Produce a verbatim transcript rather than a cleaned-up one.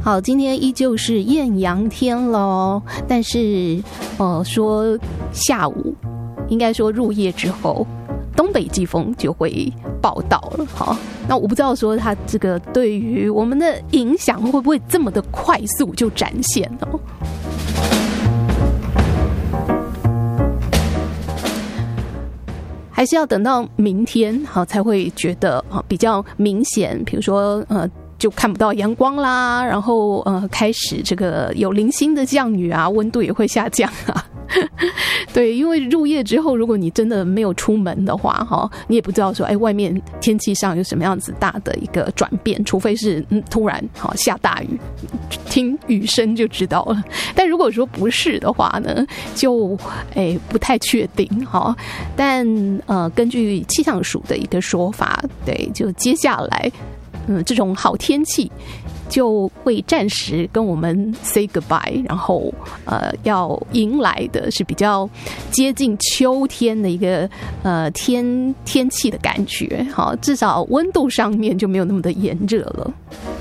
好，今天依旧是艳阳天咯，但是呃，说下午应该说入夜之后，东北季风就会报道了。好，那我不知道说它这个对于我们的影响会不会这么的快速就展现呢？还是要等到明天好才会觉得比较明显，比如说呃就看不到阳光啦，然后呃开始这个有零星的降雨啊，温度也会下降啊。对，因为入夜之后，如果你真的没有出门的话，哈，你也不知道说，哎，外面天气上有什么样子大的一个转变，除非是嗯突然好下大雨，听雨声就知道了。但如果说不是的话呢，就哎不太确定哈。但呃，根据气象署的一个说法，对，就接下来嗯这种好天气就会暂时跟我们 say goodbye， 然后呃要迎来的是比较接近秋天的一个呃天天气的感觉，好，至少温度上面就没有那么的炎热了。